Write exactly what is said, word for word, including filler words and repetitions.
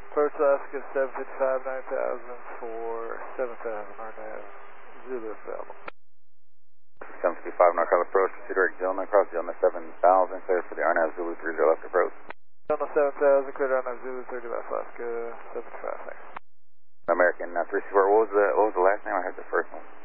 First Alaska seven fifty-five, nine thousand for seven thousand, Arnaz, Zulu available. seven fifty-five North Island approach, proceed direct Jelena, cross Jelena seven thousand, clear for the Arnaz Zulu three zero left approach. Jelena seven thousand, clear to Arnaz Zulu thirty left Alaska seven fifty-five, thanks. American uh, three four, what was the, what was the last name? I heard the first one.